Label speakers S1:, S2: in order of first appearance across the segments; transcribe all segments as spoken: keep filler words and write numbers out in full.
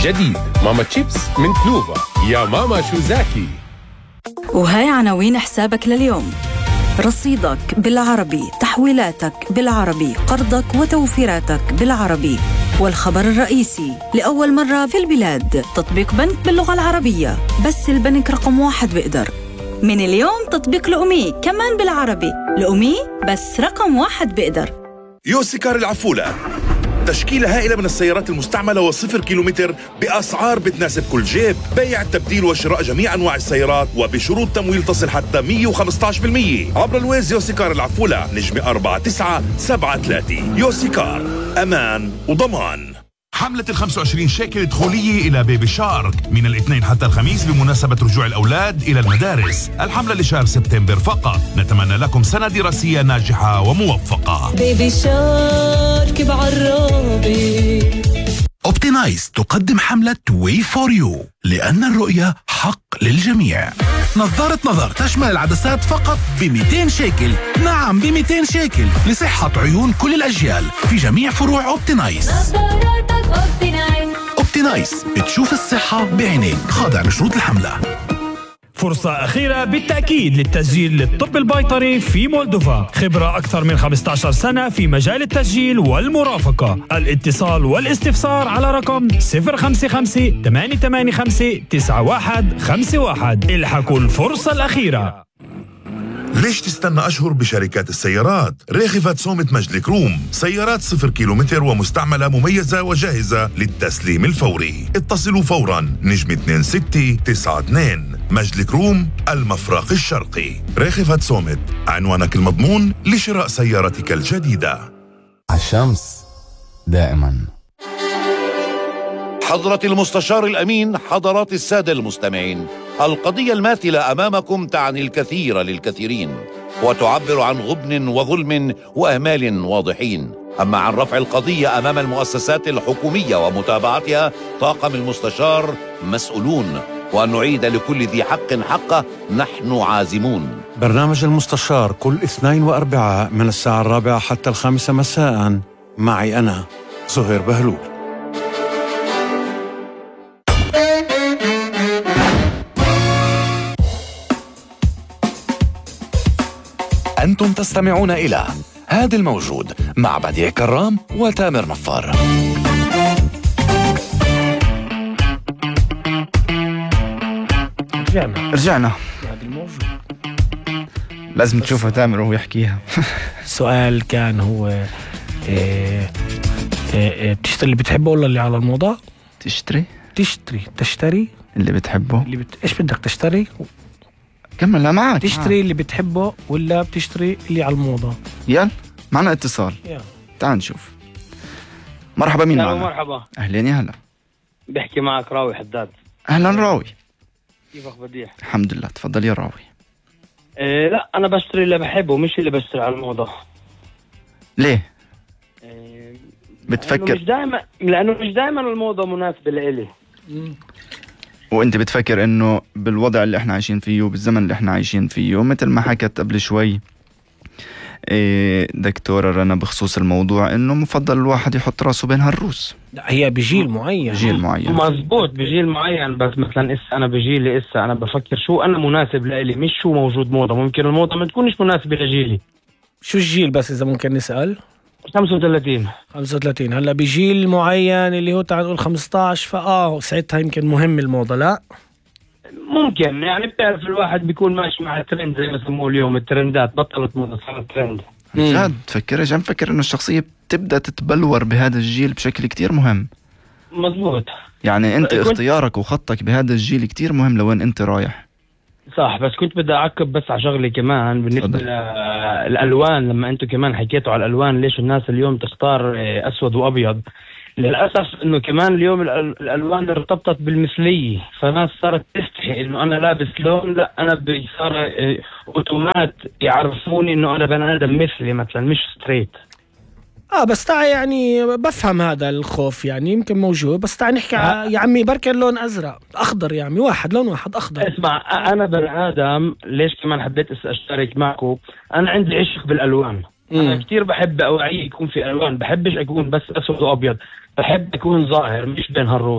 S1: جديد ماما تشيبس من كنوفا. يا ماما شو زاكي.
S2: وهاي عناوين حسابك لليوم: رصيدك بالعربي، تحويلاتك بالعربي، قرضك وتوفيراتك بالعربي. والخبر الرئيسي: لأول مرة في البلاد تطبيق بنك باللغة العربية، بس البنك رقم واحد بيقدر. من اليوم تطبيق لأمي كمان بالعربي، لأمي بس رقم واحد بيقدر.
S3: يوسيكار العفولة، تشكيلة هائلة من السيارات المستعملة وصفر كيلومتر بأسعار بتناسب كل جيب. بيع، تبديل وشراء جميع أنواع السيارات وبشروط تمويل تصل حتى مية وخمسة عشر بالمية عبر الويز. يوسيكار العفولة، نجمة أربعة تسعة سبعة ثلاثة. يوسيكار، أمان وضمان.
S4: حملة الخمسة وعشرين شيكل دخولية إلى بيبي شارك من الاثنين حتى الخميس بمناسبة رجوع الأولاد إلى المدارس. الحملة لشهر سبتمبر فقط. نتمنى لكم سنة دراسية ناجحة وموفقة.
S5: بيبي شارك بعرابي.
S6: أوبتينايز تقدم حملة واي فور يو، لأن الرؤية حق للجميع. نظارة نظر تشمل العدسات فقط ب مئتين شيكل. نعم، ب مئتين شيكل لصحة عيون كل الأجيال في جميع فروع أوبتينايز. أوبتينايز، بتشوف الصحة بعينيك. خاضع لشروط الحملة.
S7: فرصة أخيرة بالتأكيد للتسجيل للطب البيطري في مولدوفا. خبرة أكثر من خمسة عشر سنة في مجال التسجيل والمرافقة. الاتصال والاستفسار على رقم صفر خمسة خمسة ثمانية ثمانية خمسة تسعة واحد خمسة واحد. الحقوا الفرصة الأخيرة.
S3: ليش تستنى أشهر بشركات السيارات؟ ريخفت صومة مجلك روم، سيارات صفر كيلومتر ومستعملة مميزة وجاهزة للتسليم الفوري. اتصلوا فورا، نجمة اثنين ستة تسعة اثنين. مجلك روم، المفرق الشرقي. ريخفت صومت، عنوانك المضمون لشراء سيارتك الجديدة.
S8: الشمس دائما.
S9: حضرة المستشار الأمين، حضرات السادة المستمعين، القضية الماثلة أمامكم تعني الكثير للكثيرين، وتعبر عن غبن وظلم وأهمال واضحين. أما عن رفع القضية أمام المؤسسات الحكومية ومتابعتها، طاقم المستشار مسؤولون، وأن نعيد لكل ذي حق حقه نحن عازمون.
S10: برنامج المستشار كل اثنين وأربعاء من الساعة الرابعة حتى الخامسة مساء، معي أنا زهير بهلول.
S6: أنتم تستمعون إلى هذا الموجود مع بديع كرام وتامر نفار.
S11: رجعنا
S12: رجعنا
S11: هذا الموجود.
S12: لازم تشوفه تامر وهو يحكيها.
S11: السؤال كان هو إيه إيه إيه بتشتري اللي بتحبه ولا اللي على الموضة؟
S12: تشتري
S11: تشتري تشتري
S12: اللي بتحبه.
S11: اللي بت... إيش بدك تشتري؟
S12: كمل. لا معك.
S11: تشتري اللي بتحبه ولا بتشتري اللي على الموضة؟
S12: يلا معنا اتصال.
S11: يلا
S12: تعال نشوف. مرحبا، مين معنا؟
S13: مرحبا.
S12: أهلين يا هلا.
S13: بحكي معك راوي حداد.
S12: أهلا راوي.
S13: كيفك بديع؟
S12: الحمد لله. تفضل يا راوي.
S13: إيه لا، أنا بشتري اللي بحبه مش اللي بشتري على الموضة.
S12: ليه؟
S13: إيه
S12: بتفكر؟
S13: مش دائما، لأنه مش دائما الموضة مناسبة لإلي.
S12: وانت بتفكر انه بالوضع اللي احنا عايشين فيه وبالزمن اللي احنا عايشين فيه، مثل ما حكت قبل شوي إيه دكتورة رنا بخصوص الموضوع، انه مفضل الواحد يحط راسه بين هالروس.
S11: لا، هي بجيل معين.
S12: جيل معين
S13: مزبوط، بجيل معين. بس مثلا إسا أنا بجيلي، إسا أنا بفكر شو أنا مناسب لإلي، مش شو موجود موضة. ممكن الموضة ما تكونش مناسبة لجيلي.
S11: شو الجيل بس إذا ممكن نسأل؟
S13: خمسة وثلاثين.
S11: خمسة وثلاثين. هلا بجيل معين اللي هو تعال نقول خمسة عشر، فآه ساعتها يمكن مهم الموضة. لا
S13: ممكن، يعني بتعرف الواحد بيكون ماشي مع الترند زي ما سموه اليوم. الترندات بطلت موضة، صارت ترند.
S12: جد تفكر جد مفكر انه الشخصية بتبدأ تتبلور بهذا الجيل بشكل كتير مهم.
S13: مزبوط.
S12: يعني انت اختيارك وخطك بهذا الجيل كتير مهم لوين انت رايح.
S13: صح. بس كنت بدي أعقب بس على شغلي كمان بالنسبة للألوان. لما أنتوا كمان حكيتوا على الألوان، ليش الناس اليوم تختار أسود وأبيض؟ للأسف إنه كمان اليوم الألوان ارتبطت بالمثلية، فناس صارت تستحي إنه أنا لابس لون، لا أنا صار أوتومات يعرفوني إنه أنا بني آدم مثلي مثلا، مش ستريت.
S11: اه بس تعال يعني بفهم هذا الخوف، يعني يمكن موجود. بس تعال نحكي ع... يا عمي بركة اللون أزرق أخضر، يا عمي واحد لون واحد أخضر.
S13: اسمع، أنا بني آدم ليش كمان حبيت أشترك معكم، أنا عندي عشق بالألوان. مم. أنا كتير بحب أوعي يكون في ألوان، بحبش أكون بس أسود وأبيض، بحب أكون ظاهر مش بين هالروس.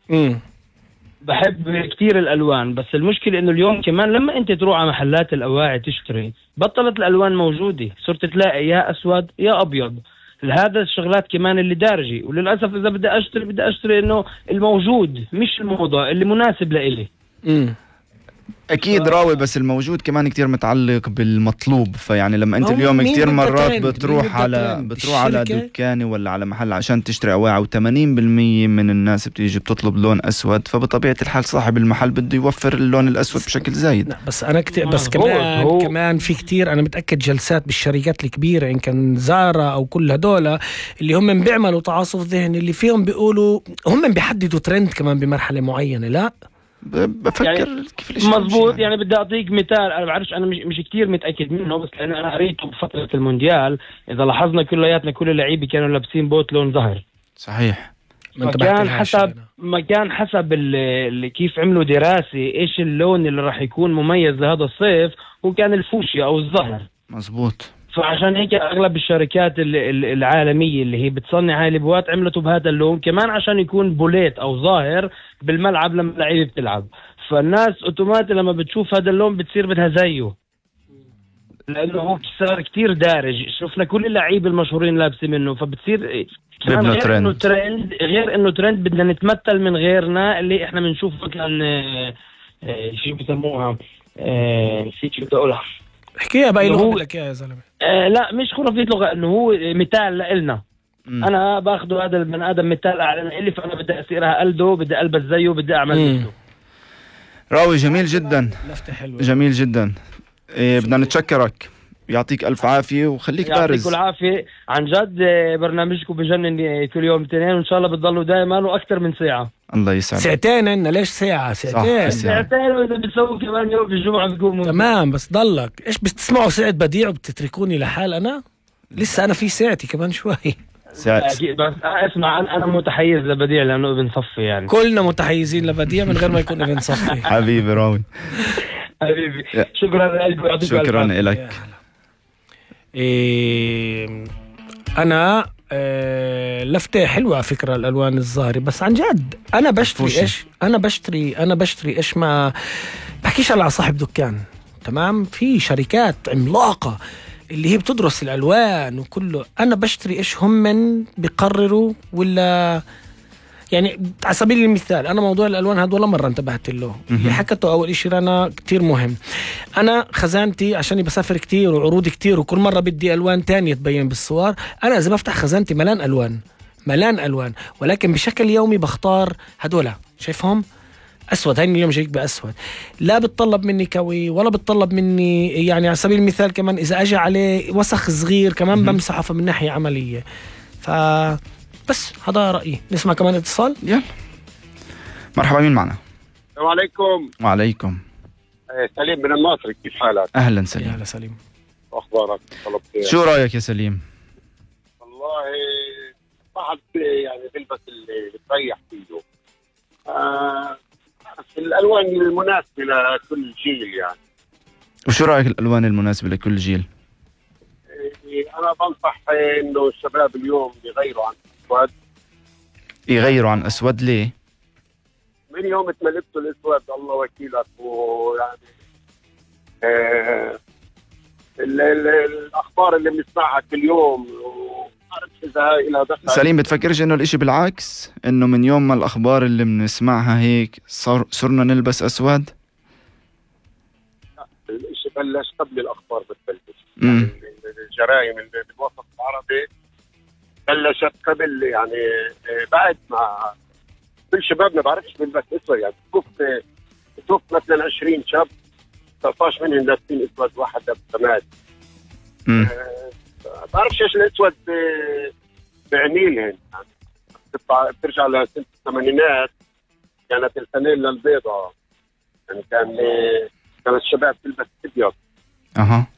S11: امم
S13: بحب كتير الألوان، بس المشكلة إنه اليوم كمان لما أنت تروح على محلات الأواعي تشتري بطلت الألوان موجودة، صرت تلاقي يا أسود يا أبيض. هذا الشغلات كمان اللي دارجي، وللأسف إذا بدي أشتري بدي أشتري إنه الموجود مش الموضة اللي مناسب لإلي.
S11: امم
S12: اكيد راوي، بس الموجود كمان كتير متعلق بالمطلوب. فيعني لما انت اليوم كتير مرات بتروح على بتروح على دكانه ولا على محل عشان تشتري أواعي، وثمانين بالمية من الناس بتيجي بتطلب لون اسود، فبطبيعه الحال صاحب المحل بده يوفر اللون الاسود بشكل زايد.
S11: بس انا كتير بس كمان هو. كمان في كتير انا متاكد جلسات بالشركات الكبيره ان كان زارا او كل هدول اللي هم بيعملوا تعاصف ذهني، اللي فيهم بيقولوا هم بيحددوا ترند كمان بمرحله معينه. لا
S12: بفكر
S13: يعني
S12: كيف
S13: مضبوط يعني. يعني بدي اعطيك مثال، انا بعرفش، انا مش مش كثير متاكد منه، بس لان انا قريته بفتره المونديال. اذا لاحظنا كلياتنا كل اللعيبه كانوا لابسين بوت لون زهر.
S12: صحيح.
S13: ما كان حسب ما كان حسب اللي كيف عملوا دراسه ايش اللون اللي راح يكون مميز لهذا الصيف، وكان الفوشيا او الزهر.
S12: مزبوط.
S13: فعشان هيك اغلب الشركات العالميه اللي هي بتصنع هاي البوات عملته بهذا اللون كمان، عشان يكون بوليت او ظاهر بالملعب لما اللعيبه بتلعب. فالناس اوتوماتيك لما بتشوف هذا اللون بتصير بدها زيه، لانه هو صار كتير دارج. شفنا كل اللعيبه المشهورين لابسين منه، فبتصير كمان غير انه ترند، غير انه ترند بدنا نتمثل من غيرنا اللي احنا بنشوف مثلا شو بسموها نسيت شو بدي اقولها.
S11: احكيها باي لغه لك يا زلمه.
S13: آه لا مش خرافيه لغه، انه هو مثال لنا. انا باخذه هذا البني ادم مثال على لي، فانا بدي اصيرها قلده، بدي البس زيه، بدي اعمل مثله.
S12: راوي جميل جدا، جميل جدا. إيه بدنا نتشكرك، يعطيك الف عافيه وخليك بارز.
S13: يعطيكم العافيه عن جد. برنامجكم بجنن كل يوم اثنين، وان شاء الله بتضلوا دائما واكثر من ساعه.
S12: الله يسعدك.
S11: ساعتين عندنا، ليش ساعه؟ ساعتين
S13: ساعتين، واذا بتسوي كمان يوم في الجمعه بتكون
S11: تمام. بس ضلك ايش بتسمعوا ساعه بديع وبتتركوني لحال؟ انا لسه انا في ساعتي كمان شوي.
S13: اكيد بس اسمع، انا انا متحيز لبديع لانه ابن صفي يعني.
S11: كلنا متحيزين لبديع من غير ما يكون ابن صفي.
S12: حبيبي راوي.
S13: حبيبي شكرا لك.
S12: شكرا لك.
S11: إيه انا إيه لفتة حلوة على فكرة الالوان الظاهرة، بس عن جد انا بشتري ايش انا بشتري انا بشتري ايش ما بحكيش على صاحب دكان. تمام، في شركات عملاقة اللي هي بتدرس الالوان وكله. انا بشتري ايش هم من بيقرروا، ولا يعني على سبيل المثال انا موضوع الالوان هذا ولا مره انتبهت له. اللي حكته اول شيء انا كتير مهم. انا خزانتي عشاني بسافر كتير وعروض كتير وكل مره بدي الوان تانية تبين بالصور. انا اذا بفتح خزانتي ملان الوان ملان الوان، ولكن بشكل يومي بختار هدول. شايفهم اسود، هاي اليوم جايك باسود، لا بتطلب مني كوي ولا بتطلب مني يعني. على سبيل المثال كمان اذا اجى عليه وسخ صغير كمان بمسحه، فمن ناحيه عمليه. ف بس هذا رأيي. نسمع كمان اتصال.
S12: يلا مرحبا، مين معنا؟
S14: السلام عليكم.
S12: وعليكم.
S14: سليم من الناصر، كيف حالك؟
S12: أهلا سليم.
S11: أهلا سليم.
S14: أخبارك؟
S12: شو رأيك يا سليم؟
S14: والله بعد يعني بلبس اللي بتريح فيه. آه الألوان المناسبة لكل جيل يعني.
S12: وشو رأيك الألوان المناسبة لكل جيل؟
S14: أنا بنصح إنه الشباب اليوم يغيروا عن الأسود.
S12: يغيروا عن أسود ليه؟
S14: من يوم تملكتوا الأسود الله وكيلك، ويعني آه ال ال الأخبار اللي بنسمعها كل يوم، وعارف إذا إلى دخل.
S12: سليم، بتفكرش إنه الإشي بالعكس؟ إنه من يوم ما الأخبار اللي بنسمعها هيك صار صرنا نلبس أسود؟
S14: لا، الإشي بلش قبل الأخبار بتبلش. يعني الجرائم اللي بالوسط العربي بلشت قبل، يعني بعد ما كل شبابنا بعرفش بيلبس اسود. يعني تشوف تشوف مثلا عشرين شاب ثلاثة عشر منهم لابسين اسود، واحد لابس سماد. أه بعرفش ايش الاسود بعني لهم. يعني بتطلع بترجع لسنة الثمانينات كانت الفانيلا البيضاء، يعني كان كان الشباب تلبس ابيض.
S12: اها